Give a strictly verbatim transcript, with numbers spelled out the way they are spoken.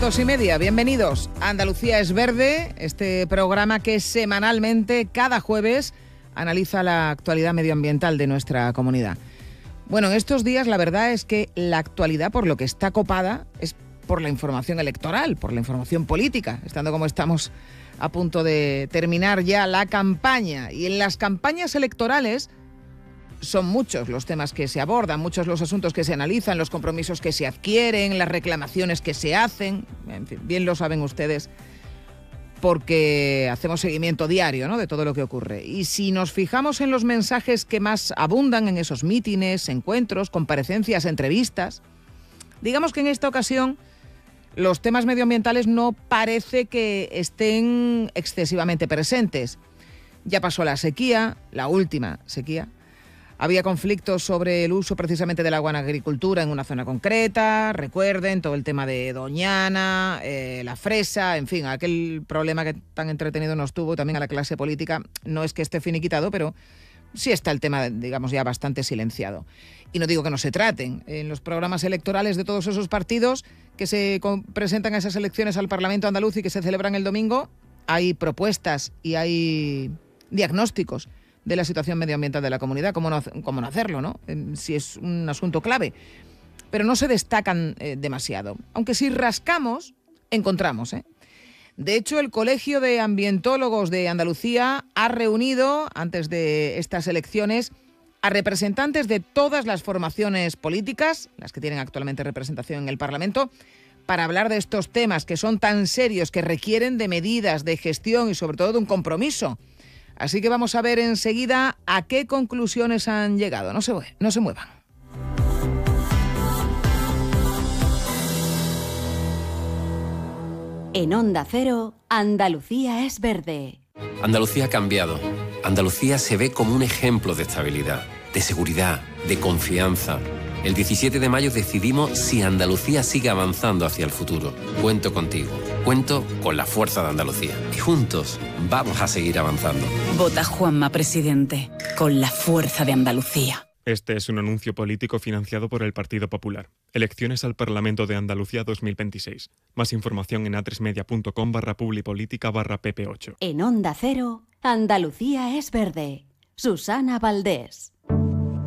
Dos y media, bienvenidos. Andalucía es Verde, este programa que semanalmente, cada jueves, analiza la actualidad medioambiental de nuestra comunidad. Bueno, en estos días la verdad es que la actualidad, por lo que está copada, es por la información electoral, por la información política, estando como estamos a punto de terminar ya la campaña. Y en las campañas electorales son muchos los temas que se abordan, muchos los asuntos que se analizan, los compromisos que se adquieren, las reclamaciones que se hacen. En fin, bien lo saben ustedes porque hacemos seguimiento diario, ¿no?, de todo lo que ocurre. Y si nos fijamos en los mensajes que más abundan en esos mítines, encuentros, comparecencias, entrevistas, digamos que en esta ocasión los temas medioambientales no parece que estén excesivamente presentes. Ya pasó la sequía, la última sequía. Había conflictos sobre el uso precisamente del agua en agricultura en una zona concreta. Recuerden todo el tema de Doñana, eh, la fresa, en fin, aquel problema que tan entretenido nos tuvo también a la clase política. No es que esté finiquitado, pero sí está el tema, digamos, ya bastante silenciado. Y no digo que no se traten. En los programas electorales de todos esos partidos que se presentan a esas elecciones al Parlamento andaluz y que se celebran el domingo, hay propuestas y hay diagnósticos de la situación medioambiental de la comunidad, cómo no, cómo no hacerlo, ¿no? Si es un asunto clave. Pero no se destacan eh, demasiado. Aunque si rascamos, encontramos, ¿eh? De hecho, el Colegio de Ambientólogos de Andalucía ha reunido, antes de estas elecciones, a representantes de todas las formaciones políticas, las que tienen actualmente representación en el Parlamento, para hablar de estos temas que son tan serios, que requieren de medidas, de gestión y sobre todo de un compromiso. Así que vamos a ver enseguida a qué conclusiones han llegado. No se, no se muevan. En Onda Cero, Andalucía es Verde. Andalucía ha cambiado. Andalucía se ve como un ejemplo de estabilidad, de seguridad, de confianza. El diecisiete de mayo decidimos si Andalucía sigue avanzando hacia el futuro. Cuento contigo. Cuento con la fuerza de Andalucía. Y juntos vamos a seguir avanzando. Vota Juanma Presidente, con la fuerza de Andalucía. Este es un anuncio político financiado por el Partido Popular. Elecciones al Parlamento de Andalucía dos mil veintiséis. Más información en atresmedia.com barra publipolítica barra pp8. En Onda Cero, Andalucía es Verde. Susana Valdés.